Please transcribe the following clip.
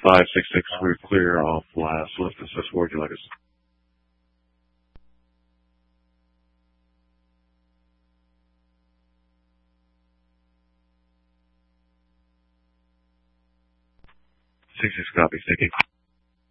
566, we're clear off last lift. Assess where would you like us? 66 copy. Thank you.